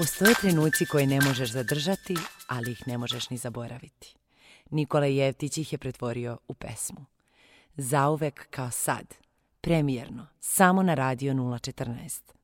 Postoje trenuci koje ne možeš zadržati, ali ih ne možeš ni zaboraviti. Nikola Jevtić ih je pretvorio u pesmu. Zauvek kao sad, premijerno, samo na Radio 014.